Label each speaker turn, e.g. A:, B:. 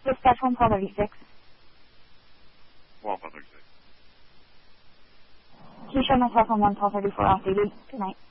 A: Dispatch 1236.
B: 1236.
A: Can you show myself on 1234 off duty? Good night.